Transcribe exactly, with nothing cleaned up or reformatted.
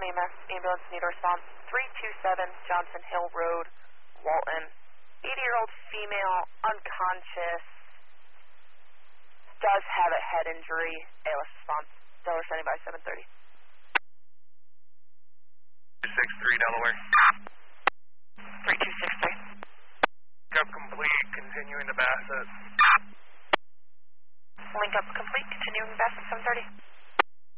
E M S ambulance need a response. three two seven Johnson Hill Road, Walton. eighty-year-old female, unconscious, does have a head injury. A L S response. Delaware standing by seven thirty. two six three Delaware. three two six three. Link up complete, continuing to Bassett. Link up complete, continuing Bassett seven thirty.